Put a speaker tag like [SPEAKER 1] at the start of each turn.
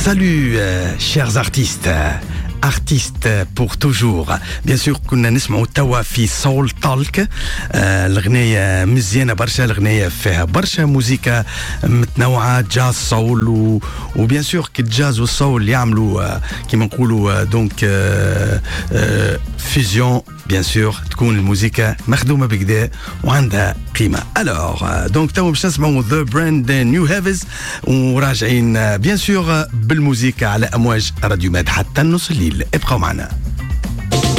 [SPEAKER 1] Salut, chers artistes. Artiste pour toujours. Bien sûr كنا نسمعوا توا في سول تالك. الغنية مزيانة برشا، الغنية فيها برشا موسيقى متنوعة، جاز سول وبيان سور كي الجاز والسول يعملوا كيما نقولوا دونك فيزيون. بيان سور تكون الموسيقى مخدومة بكدا وعندها قيمة. الوغ دونك توا باش نسمعوا ذا براند نيو هيفز وراجعين بيان سور بالموسيقى على أمواج راديو ماد حتى نص الليل. ابقوا معنا.